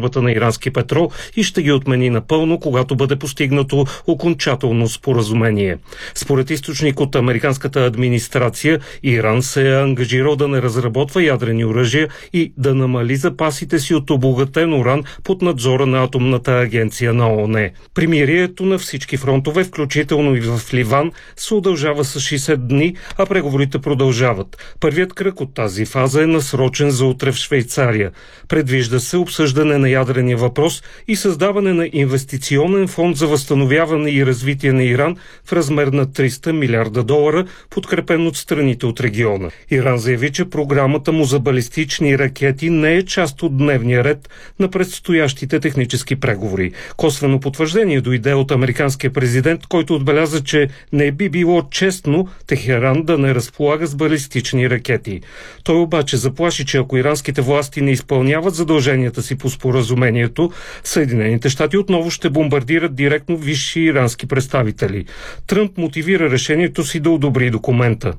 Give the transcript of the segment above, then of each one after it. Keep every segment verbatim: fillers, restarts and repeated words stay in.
продажбата на ирански петрол и ще ги отмени напълно, когато бъде постигнато окончателно споразумение. Според източник от американската администрация, Иран се е ангажирал да не разработва ядрени оръжия и да намали запасите си от обогатен уран под надзора на атомната агенция на ООН. Примирието на всички фронтове, включително и в Ливан, се удължава с шейсет дни, а преговорите продължават. Първият кръг от тази фаза е насрочен за утре в Швейцария. Предвижда се обсъждане на ядрения въпрос и създаване на инвестиционен фонд за възстановяване и развитие на Иран в размер на триста милиарда долара, подкрепен от страните от региона. Иран заяви, че програмата му за балистични ракети не е част от дневния ред на предстоящите технически преговори. Косвено потвърждение дойде от американския президент, който отбеляза, че не би било честно Техеран да не разполага с балистични ракети. Той обаче заплаши, че ако иранските власти не изпълняват задълженията си по споразумението, Съединените щати отново ще бомбардират директно висши ирански представители. Тръмп мотивира решението си да одобри документа.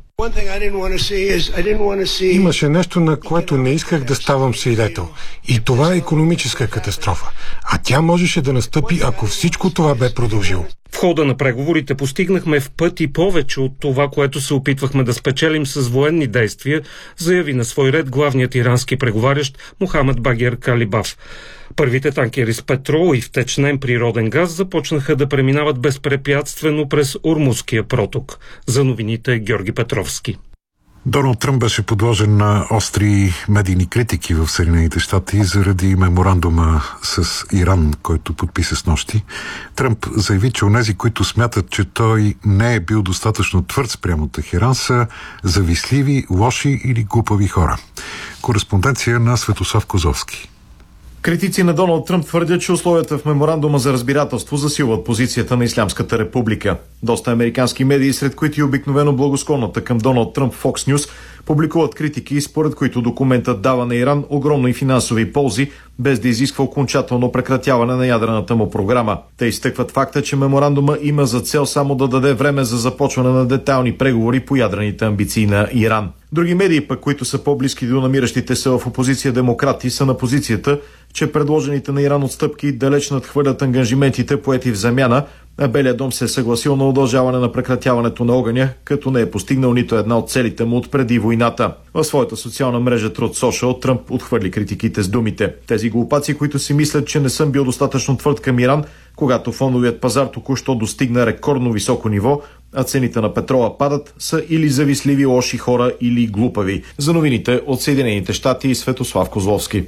Имаше нещо, на което не исках да ставам свидетел. И това е икономическа катастрофа. А тя можеше да настъпи, ако всичко това бе продължило. В хода на преговорите постигнахме в пъти повече от това, което се опитвахме да спечелим с военни действия, заяви на свой ред главният ирански преговарящ Мохамед Багер Калибаф. Първите танкери с петрол и втечнен природен газ започнаха да преминават безпрепятствено през Ормузския проток. За новините Георги Петровски. Доналд Тръмп беше подложен на остри медийни критики в Съединените щати заради меморандума с Иран, който подписа снощи. Тръмп заяви, че онези, които смятат, че той не е бил достатъчно твърд спрямо Техеран, са завистливи, лоши или глупави хора. Кореспонденция на Светослав Козовски. Критици на Доналд Тръмп твърдят, че условията в меморандума за разбирателство засилват позицията на Ислямската република. Доста американски медии, сред които и обикновено благосклонната към Доналд Тръмп Fox News, публикуват критики, според които документът дава на Иран огромни финансови ползи, без да изисква окончателно прекратяване на ядрената му програма. Те изтъкват факта, че меморандума има за цел само да даде време за започване на детайлни преговори по ядрените амбиции на Иран. Други медии пък, които са по-близки до намиращите се в опозиция демократи, са на позицията, че предложените на Иран отстъпки далеч надхвърлят ангажиментите поети в замяна, а Белия дом се е съгласил на удължаване на прекратяването на огъня, като не е постигнал нито една от целите му отпреди войната. В своята социална мрежа Truth Social Тръмп отхвърли критиките с думите: тези глупаци, които си мислят, че не съм бил достатъчно твърд към Иран, когато фондовият пазар току-що достигна рекордно високо ниво, а цените на петрола падат, са или завистливи лоши хора, или глупави. За новините от Съединените щати, Светослав Козловски.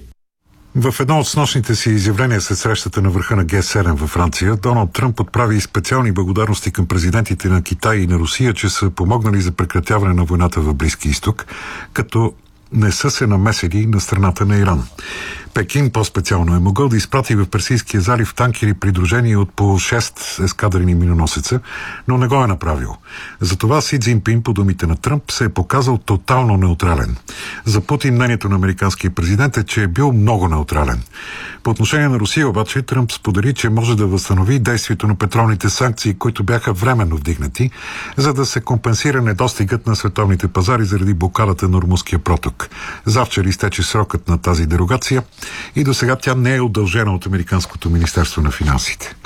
В едно от снощните си изявления след срещата на върха на Ге седем във Франция, Доналд Тръмп отправи специални благодарности към президентите на Китай и на Русия, че са помогнали за прекратяване на войната в Близки изток, като не са се намесили на страната на Иран. Пекин по-специално е могъл да изпрати в Персийския залив танкери, придружени от по шест ескадрени миноносеца, но не го е направил. Затова Си Цзинпин, по думите на Тръмп, се е показал тотално неутрален. За Путин мнението на американския президент е, че е бил много неутрален. По отношение на Русия обаче, Тръмп сподели, че може да възстанови действието на петролните санкции, които бяха временно вдигнати, за да се компенсира недостигът на световните пазари заради блокадата на Ормузския проток. Завчера изтече срокът на тази дерогация и до сега тя не е удължена от Американското министерство на финансите.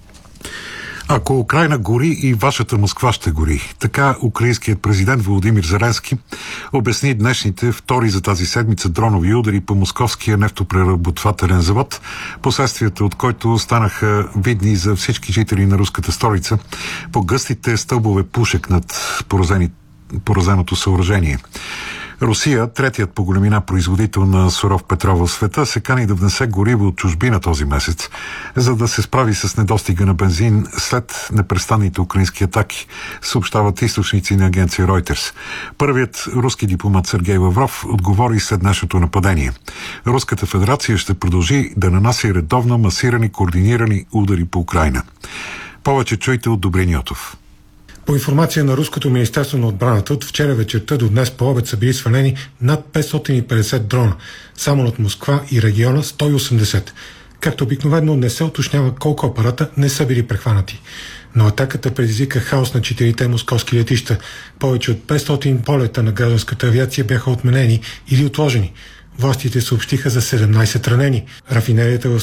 Ако Украйна гори, и вашата Москва ще гори. Така украинският президент Володимир Зеленски обясни днешните втори за тази седмица дронови удари по московския нефтопреработвателен завод, последствията от който станаха видни за всички жители на руската столица по гъстите стълбове пушек над поразеното съоръжение. Русия, третият по големина производител на суров петрол в света, се кани да внесе гориво от чужбина този месец, за да се справи с недостига на бензин след непрестанните украински атаки, съобщават източници на агенция Reuters. Първият руски дипломат Сергей Лавров отговори след днешното нападение. Руската федерация ще продължи да нанася редовно масирани, координирани удари по Украйна. Повече чуйте от Добрин Йотов. По информация на Руското министерство на отбраната, от вчера вечерта до днес по обед са били свалени над петстотин и петдесет дрона. Само над Москва и региона сто и осемдесет. Както обикновено не се уточнява колко апарата не са били прехванати. Но атаката предизвика хаос на четирите московски летища. Повече от петстотин полета на гражданската авиация бяха отменени или отложени. Властите съобщиха за седемнайсет ранени. Рафинерията в